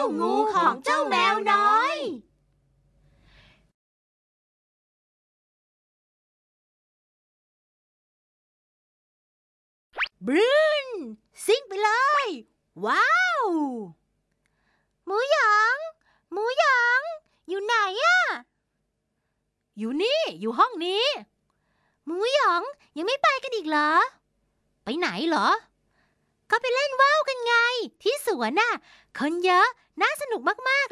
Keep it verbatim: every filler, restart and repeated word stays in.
งูของเจ้าแมวน้อยบรูนซิ่งไปเลยว้าวหมูหยองหมูหยองอยู่ไหนอะอยู่นี่อยู่ห้องนี้หมูหยองยังไม่ไปกันอีกเหรอไปไหนเหรอก็ไปเล่นว่าวกันไงที่สวนน่ะคนเยอะน่าสนุกมากๆ